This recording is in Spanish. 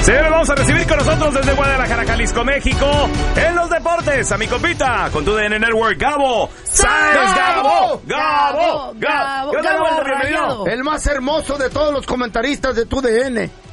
Señores, vamos a recibir con nosotros desde Guadalajara, Jalisco, México, en los deportes, a mi compita, con TUDN Network, Gabo Sáenz. Gabo. Bienvenido. El más hermoso de todos los comentaristas de TUDN.